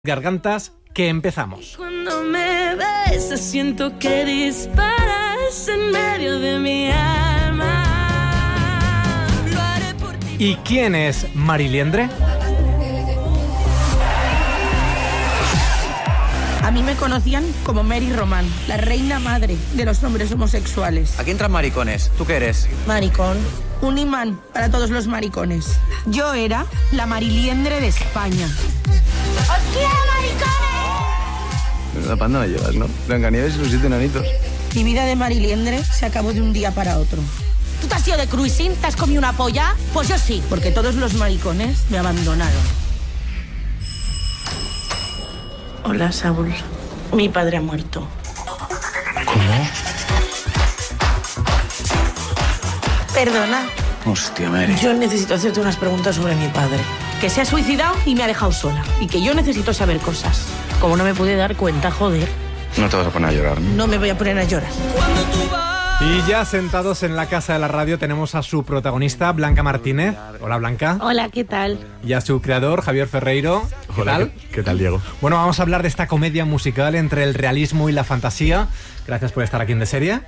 Gargantas, que empezamos. Cuando me besas siento que disparas en medio de mi alma. Lo haré por ti. ¿Y quién es Mari Liendre? A mí me conocían como Mary Román, la reina madre de los hombres homosexuales. Aquí entran maricones. ¿Tú qué eres? Maricón. Un imán para todos los maricones. Yo era la Mari Liendre de España. ¡Os quiero, maricones! La panda me llevas, ¿no? Blancanieves y los 7 enanitos. Mi vida de Mari Liendre se acabó de un día para otro. ¿Tú te has ido de cruising? ¿Te has comido una polla? Pues yo sí. Porque todos los maricones me abandonaron. Hola, Saúl. Mi padre ha muerto. ¿Cómo? Perdona. Hostia, Mary. Yo necesito hacerte unas preguntas sobre mi padre. Que se ha suicidado y me ha dejado sola. Y que yo necesito saber cosas. Como no me pude dar cuenta, joder. No te vas a poner a llorar, ¿no? No me voy a poner a llorar. Cuando tú vas. Y ya sentados en la casa de la radio tenemos a su protagonista, Blanca Martínez. Hola, Blanca. Hola, ¿qué tal? Y a su creador, Javier Ferreiro. ¿Qué tal? ¿Qué tal, Diego? Bueno, vamos a hablar de esta comedia musical entre el realismo y la fantasía. Gracias por estar aquí en De Serie.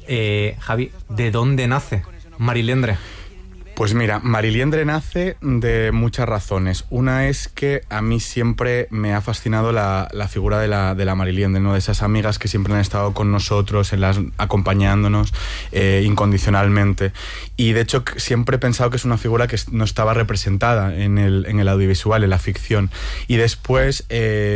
Javi, ¿de dónde nace Mari Liendre? Pues mira, Mari Liendre nace de muchas razones. Una es que a mí siempre me ha fascinado la figura de la Mari Liendre, ¿no? De esas amigas que siempre han estado con nosotros, acompañándonos incondicionalmente. Y de hecho siempre he pensado que es una figura que no estaba representada en el audiovisual, en la ficción. Y después,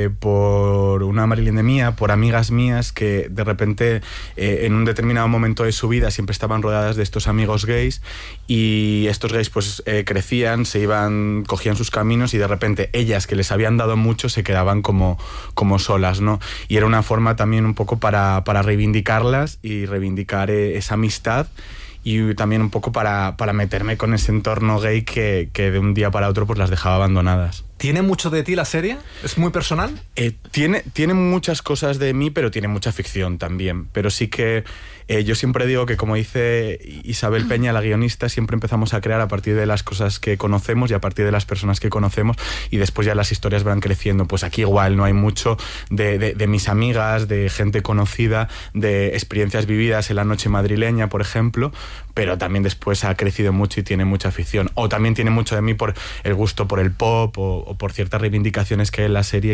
por una Mari Liendre mía, por amigas mías que de repente en un determinado momento de su vida siempre estaban rodeadas de estos amigos gays, y estos gays pues crecían, cogían sus caminos, y de repente ellas, que les habían dado mucho, se quedaban como solas, ¿no? Y era una forma también un poco para reivindicarlas y reivindicar esa amistad, y también un poco para meterme con ese entorno gay que de un día para otro pues las dejaba abandonadas. ¿Tiene mucho de ti la serie? ¿Es muy personal? Tiene muchas cosas de mí, pero tiene mucha ficción también. Pero sí que yo siempre digo que, como dice Isabel Peña, la guionista, siempre empezamos a crear a partir de las cosas que conocemos y a partir de las personas que conocemos, y después ya las historias van creciendo. Pues aquí igual no hay mucho de mis amigas, de gente conocida, de experiencias vividas en la noche madrileña, por ejemplo, pero también después ha crecido mucho y tiene mucha ficción. O también tiene mucho de mí por el gusto por el pop, o por ciertas reivindicaciones que hay en la serie,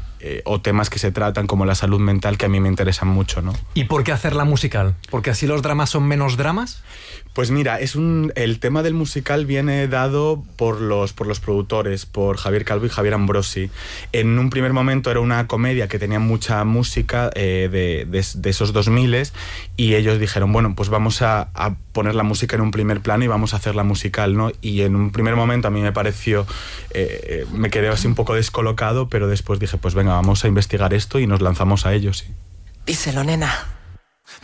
o temas que se tratan como la salud mental, que a mí me interesan mucho, ¿no? ¿Y por qué hacerla musical? ¿Porque así los dramas son menos dramas? Pues mira, el tema del musical viene dado por los productores, por Javier Calvo y Javier Ambrosi. En un primer momento era una comedia que tenía mucha música de esos 2000s, y ellos dijeron, bueno, pues vamos a poner la música en un primer plano y vamos a hacerla musical, ¿no? Y en un primer momento a mí me pareció, me quedé así un poco descolocado, pero después dije, pues venga, vamos a investigar esto, y nos lanzamos a ello, sí. Díselo, nena.